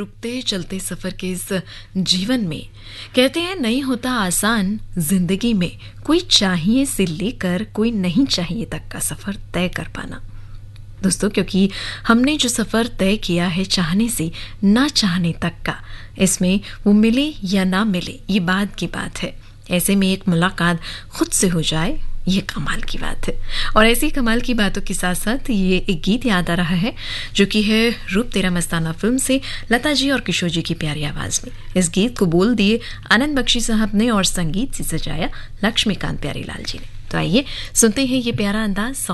रुकते चलते सफर के इस जीवन में कहते हैं नहीं होता आसान जिंदगी में कोई चाहिए से लेकर कोई नहीं चाहिए तक का सफर तय कर पाना। दोस्तों, क्योंकि हमने जो सफर तय किया है चाहने से ना चाहने तक का, इसमें वो मिले या ना मिले ये बात की बात है। ऐसे में एक मुलाकात खुद से हो जाए ये कमाल की बात है। और ऐसी कमाल की बातों के साथ साथ ये एक गीत याद आ रहा है जो कि है रूप तेरा मस्ताना फिल्म से लता जी और किशोर जी की प्यारी आवाज में। इस गीत को बोल दिए आनंद बख्शी साहब ने और संगीत से सजाया लक्ष्मीकांत प्यारीलाल जी ने। तो आइए सुनते हैं ये प्यारा अंदाज।